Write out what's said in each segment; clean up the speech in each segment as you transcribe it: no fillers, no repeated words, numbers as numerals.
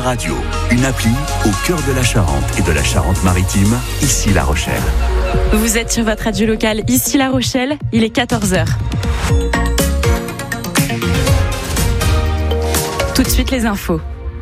Radio, une appli au cœur de la Charente et de la Charente-Maritime, ici La Rochelle. Vous êtes sur votre radio locale, ici La Rochelle, il est 14h. Tout de suite les infos.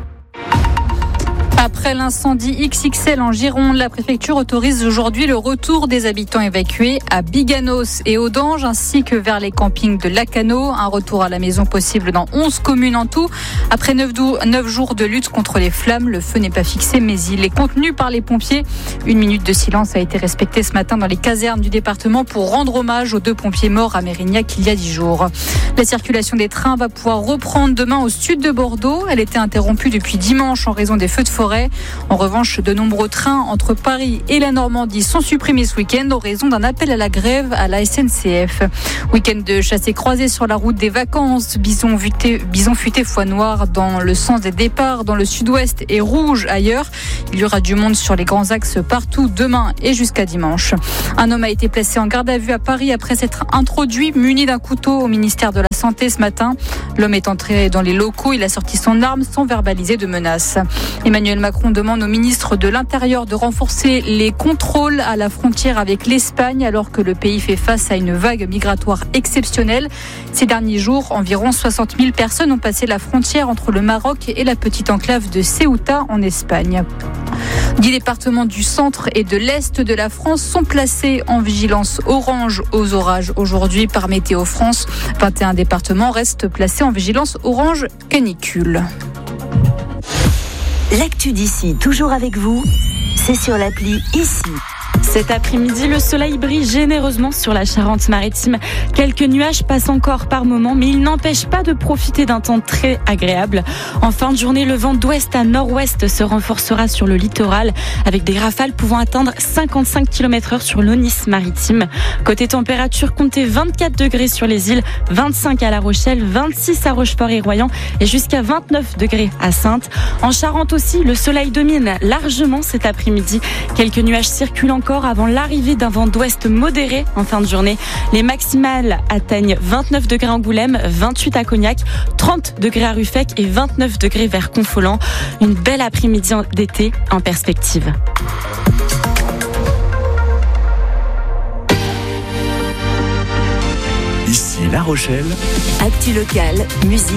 Après l'incendie XXL en Gironde, la préfecture autorise aujourd'hui le retour des habitants évacués à Biganos et Audange, ainsi que vers les campings de Lacano. Un retour à la maison possible dans 11 communes en tout. Après 9 jours de lutte contre les flammes, le feu n'est pas fixé, mais il est contenu par les pompiers. 1 minute de silence a été respectée ce matin dans les casernes du département pour rendre hommage aux 2 pompiers morts à Mérignac il y a 10 jours. La circulation des trains va pouvoir reprendre demain au sud de Bordeaux. Elle était interrompue depuis dimanche en raison des feux de forêt. En revanche, de nombreux trains entre Paris et la Normandie sont supprimés ce week-end en raison d'un appel à la grève à la SNCF. Week-end de chassé-croisé sur la route des vacances. Bison futé foie noire dans le sens des départs dans le sud-ouest et rouge ailleurs. Il y aura du monde sur les grands axes partout demain et jusqu'à dimanche. Un homme a été placé en garde à vue à Paris après s'être introduit muni d'un couteau au ministère de la Santé ce matin. L'homme est entré dans les locaux. Il a sorti son arme sans verbaliser de menace. Emmanuel Macron demande au ministre de l'Intérieur de renforcer les contrôles à la frontière avec l'Espagne alors que le pays fait face à une vague migratoire exceptionnelle. Ces derniers jours, environ 60 000 personnes ont passé la frontière entre le Maroc et la petite enclave de Ceuta en Espagne. 10 départements du centre et de l'est de la France sont placés en vigilance orange aux orages aujourd'hui par Météo France. 21 départements restent placés en vigilance orange canicule. L'actu d'ici, toujours avec vous, c'est sur l'appli ici. Cet après-midi, le soleil brille généreusement sur la Charente-Maritime. Quelques nuages passent encore par moments, mais ils n'empêchent pas de profiter d'un temps très agréable. En fin de journée, le vent d'ouest à nord-ouest se renforcera sur le littoral, avec des rafales pouvant atteindre 55 km/h sur l'Aunis maritime. Côté température, comptez 24 degrés sur les îles, 25 à La Rochelle, 26 à Rochefort et Royan et jusqu'à 29 degrés à Saintes. En Charente aussi, le soleil domine largement cet après-midi. Quelques nuages circulent encore avant l'arrivée d'un vent d'ouest modéré en fin de journée. Les maximales atteignent 29 degrés à Angoulême, 28 à Cognac, 30 degrés à Ruffec et 29 degrés vers Confolens. Une belle après-midi d'été en perspective. Ici La Rochelle. Actu locale, musique.